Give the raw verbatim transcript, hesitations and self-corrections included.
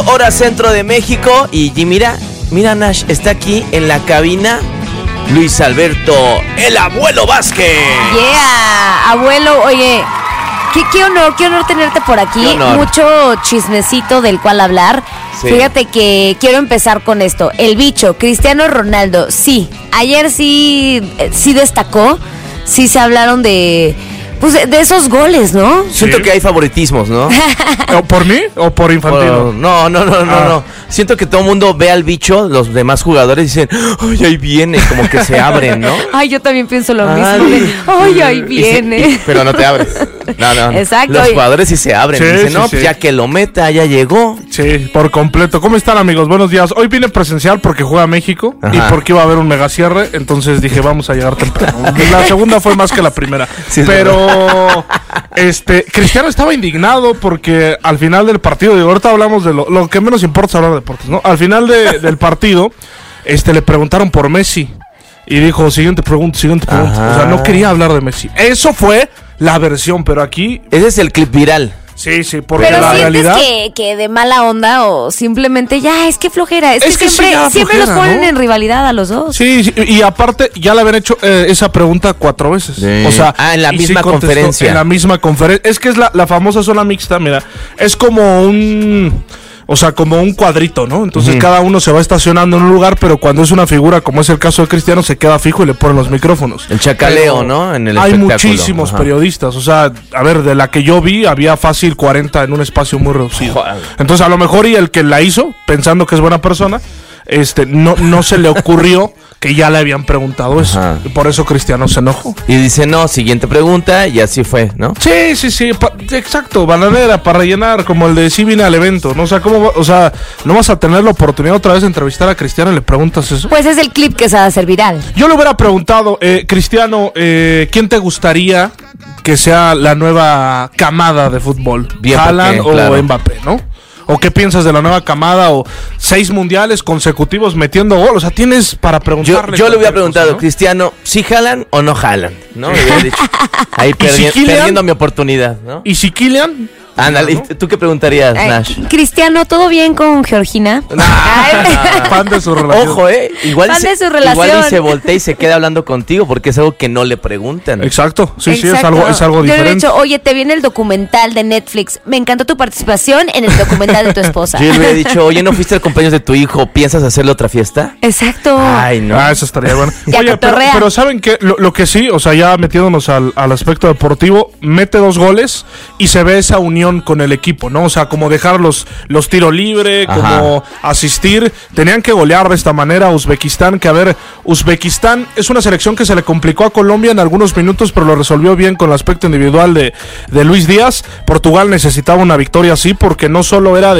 Hora centro de México. Y, y mira, mira Nash, está aquí en la cabina Luis Alberto, el abuelo Vázquez. Yeah, abuelo, oye, qué, qué honor, qué honor tenerte por aquí. Mucho chismecito del cual hablar. Sí. Fíjate que quiero empezar con esto. El bicho, Cristiano Ronaldo, sí, ayer sí, sí destacó, sí se hablaron de... Pues de, de esos goles, ¿no? Sí. Siento que hay favoritismos, ¿no? ¿O por mí o por Infantino? Por, no, no, no, no, ah. no. Siento que todo el mundo ve al bicho, los demás jugadores dicen, ¡ay, ahí viene! Como que se abren, ¿no? Ay, yo también pienso lo mismo. Ay, ¡ay, ahí viene! Y, y, pero no te abres. No, no. Exacto. Los jugadores sí se abren. Sí, dicen, sí, no, sí. ya que lo meta, ya llegó. Sí, por completo. ¿Cómo están, amigos? Buenos días. Hoy vine presencial porque juega México. Ajá. Y porque iba a haber un mega cierre. Entonces dije, vamos a llegar temprano. La segunda fue más que la primera. Sí, pero... Este, Cristiano estaba indignado porque al final del partido, digo, ahorita hablamos de lo, lo que menos importa es hablar de deportes, ¿no? Al final de, del partido, este, le preguntaron por Messi y dijo, siguiente pregunta, siguiente pregunta. Ajá. O sea, no quería hablar de Messi. Eso fue la versión, pero aquí... Ese es el clip viral. Sí, sí, porque pero la sientes realidad... que, que de mala onda o simplemente ya, es que flojera. Es, es que, que siempre, sí, siempre flojera, los ponen, ¿no?, en rivalidad a los dos. Sí, sí, y aparte ya le habían hecho eh, esa pregunta cuatro veces. Sí. O sea, ah, en la misma sí conferencia. En la misma conferencia. Es que es la, la famosa zona mixta, mira. Es como un... O sea, como un cuadrito, ¿no? Entonces uh-huh. cada uno se va estacionando en un lugar, pero cuando es una figura, como es el caso de Cristiano, se queda fijo y le ponen los micrófonos. El chacaleo, pero, ¿no? En el hay espectáculo. Muchísimos Ajá. periodistas. O sea, a ver, de la que yo vi, había fácil cuarenta en un espacio muy reducido. Joder. Entonces, a lo mejor, y el que la hizo, pensando que es buena persona, este, no, no se le ocurrió que ya le habían preguntado eso. Ajá. Y por eso Cristiano se enojó. Y dice, no, siguiente pregunta, y así fue, ¿no? Sí, sí, sí, pa- exacto, bananera para rellenar, como el de sí vine al evento, ¿no? O sea, ¿cómo va? O sea, ¿no vas a tener la oportunidad otra vez de entrevistar a Cristiano y le preguntas eso? Pues es el clip que se va a hacer viral. Yo le hubiera preguntado, eh, Cristiano, eh, ¿quién te gustaría que sea la nueva camada de fútbol? Bien, ¿Haaland o claro. Mbappé, no? ¿O qué piensas de la nuava camada? O seis mundiales consecutivos metiendo gol. O sea, tienes para preguntarle. Yo, yo le hubiera preguntado, cosa, ¿no? Cristiano, ¿sí jalan o no jalan? ¿No? Le hubiera dicho. Ahí perdi- si Kylian, perdiendo mi oportunidad, ¿no? ¿Y si Kylian? Ándale, ¿no? ¿Tú qué preguntarías, Ay, Nash? Cristiano, ¿todo bien con Georgina? Nah, fan de su relación. Ojo, ¿eh? Igual, fan se, de su relación. igual y se voltea y se queda hablando contigo porque es algo que no le preguntan. Exacto, sí, Exacto. sí, es algo, es algo Yo diferente. le he dicho, oye, te viene el documental de Netflix. Me encantó tu participación en el documental de tu esposa. Yo le hubiera dicho, oye, ¿no fuiste al cumpleaños de tu hijo? ¿Piensas hacerle otra fiesta? Exacto. Ay, no. Ah, eso estaría bueno. Oye, pero, pero ¿saben qué? Lo, lo que sí, o sea, ya metiéndonos al, al aspecto deportivo, mete dos goles y se ve esa unión con el equipo, ¿no? O sea, como dejar los, los tiros libres, como asistir. Tenían que golear de esta manera a Uzbekistán, que a ver, Uzbekistán es una selección que se le complicó a Colombia en algunos minutos, pero lo resolvió bien con el aspecto individual de, de Luis Díaz. Portugal necesitaba una victoria así, porque no solo era de